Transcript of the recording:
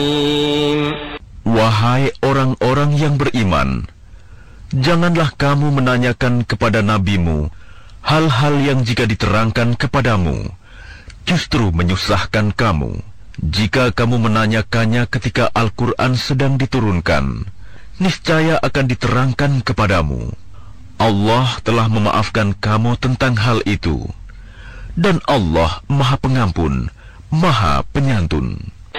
Wahai orang-orang yang beriman, janganlah kamu menanyakan kepada nabimu hal-hal yang jika diterangkan kepadamu justru menyusahkan kamu. Jika kamu menanyakannya ketika Al-Quran sedang diturunkan, niscaya akan diterangkan kepadamu. Allah telah memaafkan kamu tentang hal itu, dan Allah Maha Pengampun, Maha Penyantun.